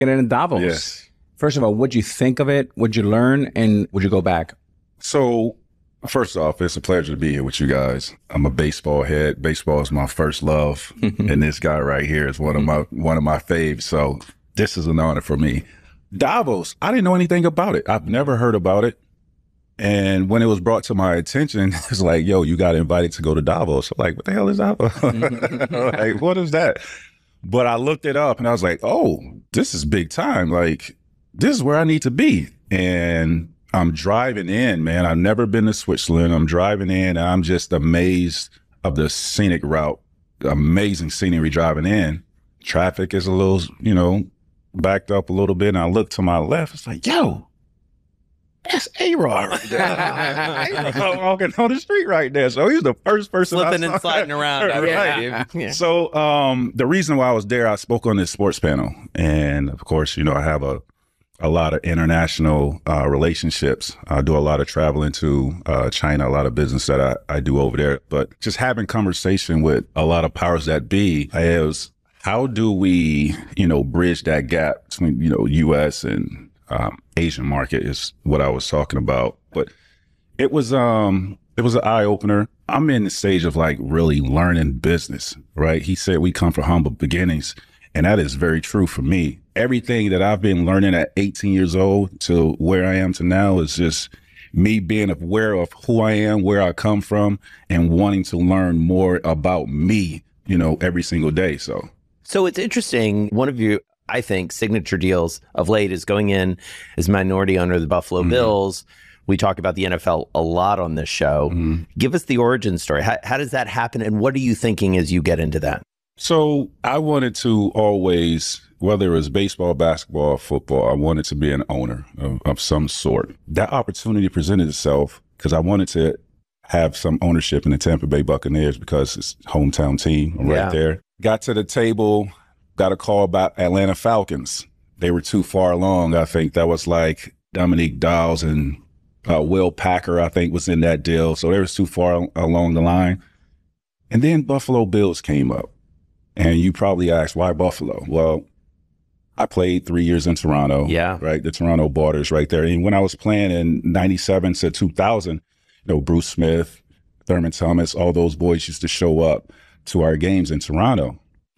Get in Davos. Yes. First of all, what'd you think of it? What'd you learn? And would you go back? So first off, it's a pleasure to be here with you guys. I'm a baseball head. Baseball is my first love. And this guy right here is one of my faves. So this is an honor for me. Davos, I didn't know anything about it. I've never heard about it. And when it was brought to my attention, it's like, yo, you got invited to go to Davos. I'm like, what the hell is Davos? Like, what is that? But I looked it up and I was like, oh, this is big time. Like, this is where I need to be. And I'm driving in, man. I've never been to Switzerland. I'm driving in and I'm just amazed of the scenic route. Amazing scenery driving in. Traffic is a little, backed up a little bit. And I look to my left. It's like, yo, that's A-Rod right there. A-Rod walking on the street right there. So he's the first person flipping and sliding around. Right. Yeah. So the reason why I was there, I spoke on this sports panel. And of course, I have a lot of international relationships. I do a lot of traveling to China, a lot of business that I do over there. But just having conversation with a lot of powers that be is how do we, bridge that gap between, U.S. and Asian market is what I was talking about. But it was an eye opener. I'm in the stage of like really learning business, right? He said we come from humble beginnings, and that is very true for me. Everything that I've been learning at 18 years old to where I am to now is just me being aware of who I am, where I come from, and wanting to learn more about me, every single day. So it's interesting. One of your, I think, signature deals of late is going in as minority owner of the Buffalo Bills. We talk about the NFL a lot on this show. Give us the origin story. How does that happen? And what are you thinking as you get into that? So I wanted to always, whether it was baseball, basketball, or football, I wanted to be an owner of some sort. That opportunity presented itself because I wanted to have some ownership in the Tampa Bay Buccaneers because it's hometown team right there. Got to the table, got a call about Atlanta Falcons. They were too far along. I think that was like Dominique Dawes and Will Packer, I think, was in that deal. So they was too far along the line. And then Buffalo Bills came up. And you probably asked, why Buffalo? Well, I played 3 years in Toronto. Yeah. Right. The Toronto Borders right there. And when I was playing in 97 to 2000, Bruce Smith, Thurman Thomas, all those boys used to show up to our games in Toronto.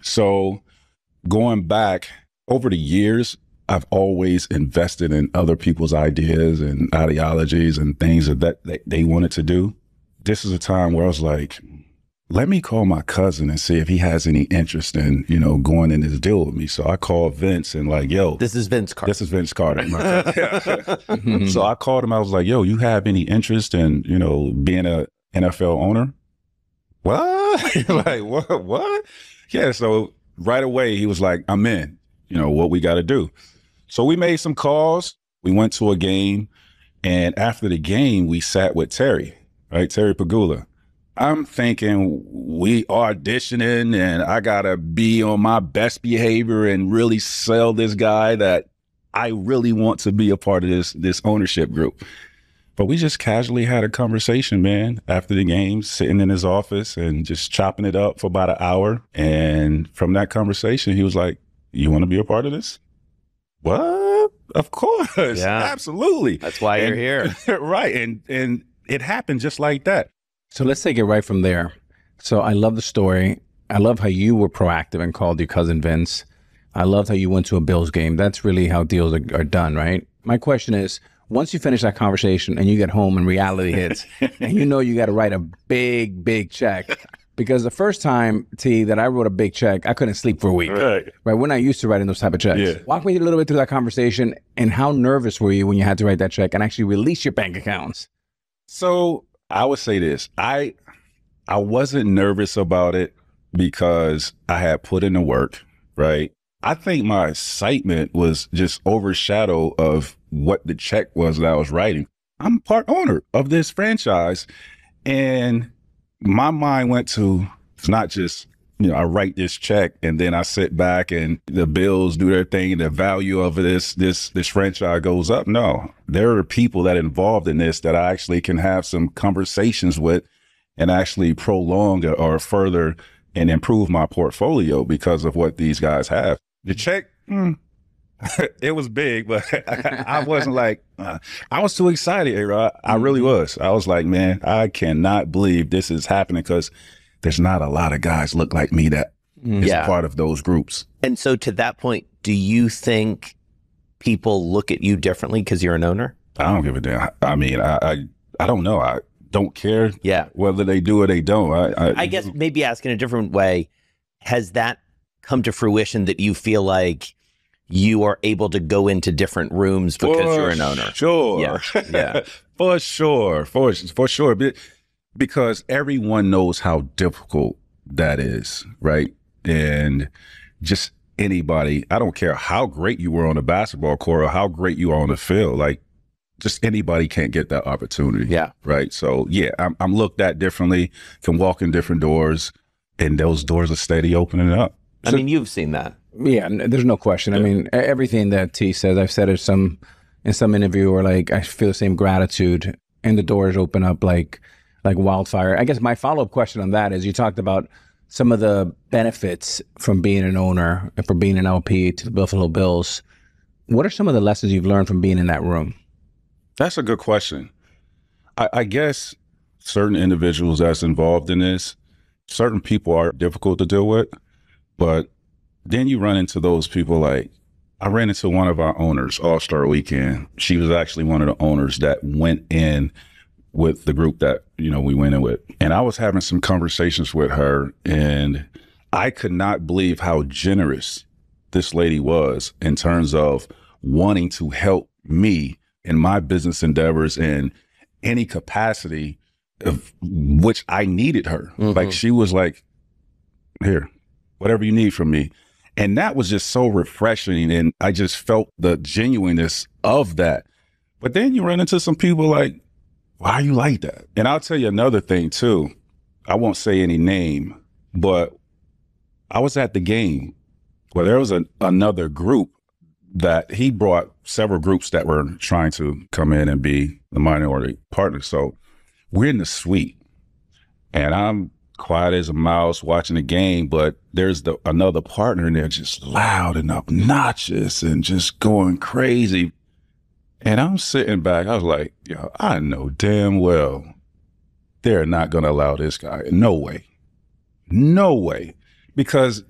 So going back over the years, I've always invested in other people's ideas and ideologies and things that they wanted to do. This is a time where I was like, let me call my cousin and see if he has any interest in, going in this deal with me. So I called Vince and like, yo. This is Vince Carter. This is Vince Carter. So I called him. I was like, yo, you have any interest in, being a NFL owner? What? Like, what? Yeah. So right away, he was like, I'm in, what we got to do. So we made some calls. We went to a game. And after the game, we sat with Terry, right? Terry Pegula. I'm thinking we auditioning and I got to be on my best behavior and really sell this guy that I really want to be a part of this ownership group. But we just casually had a conversation, man, after the game, sitting in his office and just chopping it up for about an hour. And from that conversation, he was like, you want to be a part of this? What? Of course. Yeah. Absolutely. That's why you're here. Right. And it happened just like that. So let's take it right from there. So I love the story. I love how you were proactive and called your cousin Vince. I loved how you went to a Bills game. That's really how deals are done, right? My question is, once you finish that conversation and you get home and reality hits, and you got to write a big, big check. Because the first time, T, that I wrote a big check, I couldn't sleep for a week. Right. We're not used to writing those type of checks. Yeah. Walk me a little bit through that conversation and how nervous were you when you had to write that check and actually release your bank accounts? So I would say this. I wasn't nervous about it because I had put in the work, right? I think my excitement was just overshadowed of what the check was that I was writing. I'm part owner of this franchise. And my mind went to, it's not just, I write this check and then I sit back and the Bills do their thing and the value of this franchise goes up. No, there are people that are involved in this that I actually can have some conversations with and actually prolong or further and improve my portfolio because of what these guys have. The check, It was big, but I wasn't like, I was too excited, A-Rod. I really was. I was like, man, I cannot believe this is happening because there's not a lot of guys look like me that is a part of those groups. And so to that point, do you think people look at you differently because you're an owner? I don't give a damn. I mean, I don't know. I don't care whether they do or they don't. I guess maybe ask in a different way, has that come to fruition that you feel like you are able to go into different rooms because you're an owner? Sure. Yeah. For sure. Because everyone knows how difficult that is, right? And just anybody, I don't care how great you were on the basketball court or how great you are on the field, like just anybody can't get that opportunity. Yeah. Right. So I'm looked at differently, can walk in different doors, and those doors are steady opening up. I mean, you've seen that. Yeah, there's no question. I mean, everything that T says, I've said it in some interview, or like I feel the same gratitude, and the doors open up like wildfire. I guess my follow-up question on that is, you talked about some of the benefits from being an owner and from being an LP to the Buffalo Bills. What are some of the lessons you've learned from being in that room? That's a good question. I guess certain individuals that's involved in this, certain people are difficult to deal with, but then you run into those people. Like, I ran into one of our owners, All-Star Weekend. She was actually one of the owners that went in with the group that, we went in with. And I was having some conversations with her, and I could not believe how generous this lady was in terms of wanting to help me in my business endeavors in any capacity of which I needed her. Mm-hmm. Like, she was like, here, whatever you need from me. And that was just so refreshing. And I just felt the genuineness of that. But then you run into some people like, why are you like that? And I'll tell you another thing too. I won't say any name, but I was at the game where there was another group that he brought, several groups that were trying to come in and be the minority partner. So we're in the suite, and I'm quiet as a mouse watching the game, but there's another partner in there just loud and obnoxious and just going crazy. And I'm sitting back, I was like, I know damn well they're not going to allow this guy. No way. Because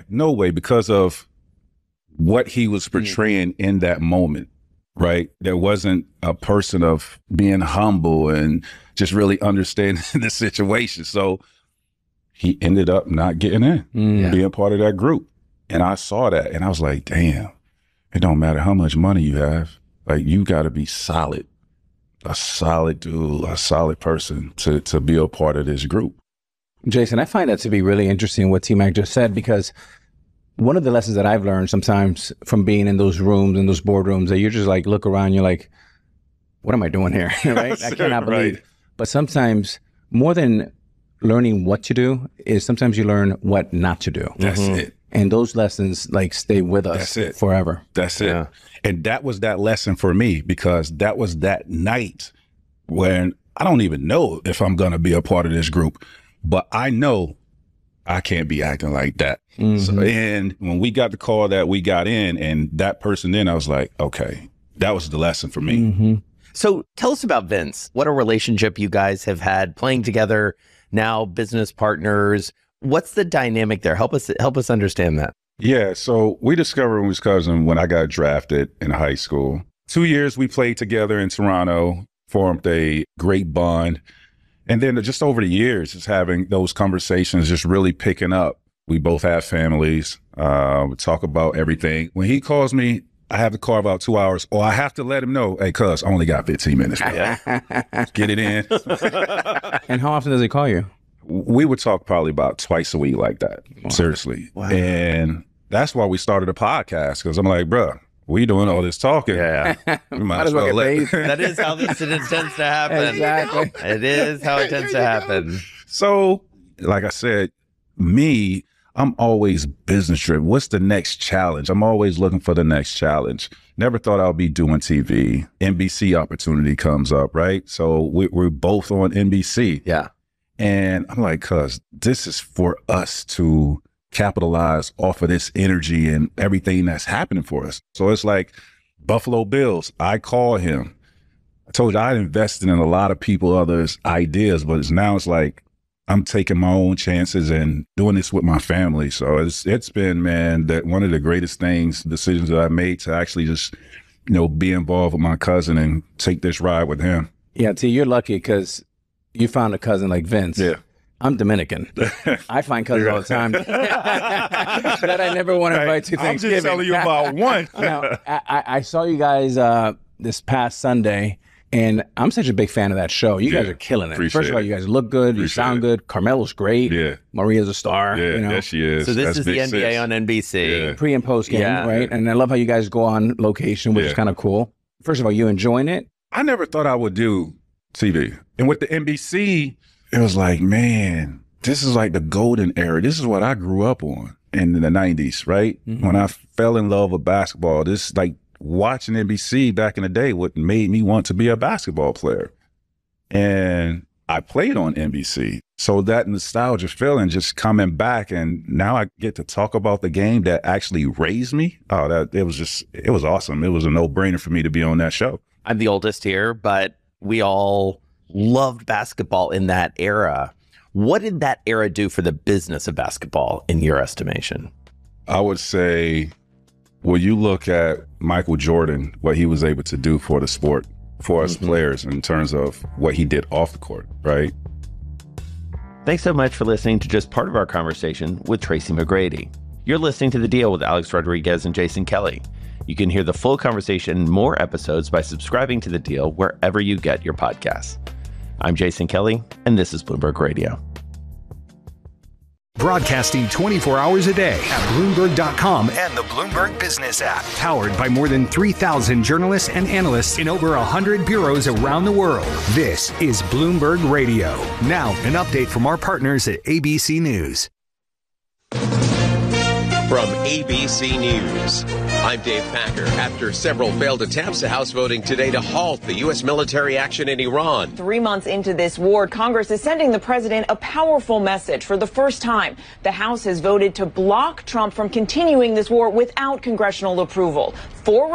of what he was portraying in that moment, right? There wasn't a person of being humble and just really understanding the situation. So he ended up not getting in, being part of that group. And I saw that, and I was like, damn, it don't matter how much money you have. Like, you got to be solid, a solid dude, a solid person to be a part of this group. Jason, I find that to be really interesting what T-Mac just said, because one of the lessons that I've learned sometimes from being in those rooms, in those boardrooms, that you're just like, look around, you're like, what am I doing here? Right? I cannot believe. Right. But sometimes more than learning what to do is sometimes you learn what not to do. That's it. And those lessons like stay with us forever. That's it. Yeah. And that was that lesson for me, because that was that night when I don't even know if I'm going to be a part of this group, but I know I can't be acting like that. Mm-hmm. So, and when we got the call that we got in and that person in, I was like, okay, that was the lesson for me. Mm-hmm. So tell us about Vince. What a relationship you guys have had playing together, now business partners. What's the dynamic there? Help us understand that. Yeah, so we discovered his cousin when I got drafted in high school. 2 years we played together in Toronto, formed a great bond. And then just over the years, just having those conversations, just really picking up. We both have families. We talk about everything. When he calls me, I have to carve out 2 hours, or I have to let him know, hey, cuz, I only got 15 minutes. Get it in. And how often does he call you? We would talk probably about twice a week like that. Wow. Seriously. Wow. And that's why we started a podcast, because I'm like, bro, we doing all this talking. Yeah. We might as well let That is how this tends to happen. Exactly. It is how it tends to happen. So, like I said, I'm always business driven. What's the next challenge? I'm always looking for the next challenge. Never thought I'll be doing TV. NBC opportunity comes up, right? So we're both on NBC. Yeah. And I'm like, cuz, this is for us to capitalize off of this energy and everything that's happening for us. So it's like Buffalo Bills. I call him. I told you I invested in a lot of people, others' ideas, but now it's like I'm taking my own chances and doing this with my family. So it's been, man, that one of the greatest decisions that I made to actually just, be involved with my cousin and take this ride with him. Yeah, T, you're lucky because you found a cousin like Vince. Yeah. I'm Dominican. I find cousins all the time that I never want to invite to Thanksgiving. I'm just telling you about one. Now, I saw you guys this past Sunday, and I'm such a big fan of that show. You guys are killing it. First of all, you guys look good. You sound good. Carmelo's great. Yeah. Maria's a star. Yeah, yes, she is. So this That's is the NBA sis. on NBC. Yeah. Pre and post game, Yeah. right? And I love how you guys go on location, which is kind of cool. First of all, you enjoying it? I never thought I would do TV. And with the NBC, it was like, man, this is like the golden era. This is what I grew up on in the 90s, right? Mm-hmm. When I fell in love with basketball, this like watching NBC back in the day, what made me want to be a basketball player. And I played on NBC. So that nostalgia feeling just coming back, and now I get to talk about the game that actually raised me. Oh, it was awesome. It was a no-brainer for me to be on that show. I'm the oldest here, but we all loved basketball in that era. What did that era do for the business of basketball in your estimation? I would say, when you look at Michael Jordan, what he was able to do for the sport, for us players in terms of what he did off the court, right? Thanks so much for listening to just part of our conversation with Tracy McGrady. You're listening to The Deal with Alex Rodriguez and Jason Kelly. You can hear the full conversation and more episodes by subscribing to The Deal wherever you get your podcasts. I'm Jason Kelly, and this is Bloomberg Radio. Broadcasting 24 hours a day at Bloomberg.com and the Bloomberg Business app. Powered by more than 3,000 journalists and analysts in over 100 bureaus around the world. This is Bloomberg Radio. Now, an update from our partners at ABC News. From ABC News, I'm Dave Packer. After several failed attempts, the House voting today to halt the U.S. military action in Iran. 3 months into this war, Congress is sending the president a powerful message. For the first time, the House has voted to block Trump from continuing this war without congressional approval. 4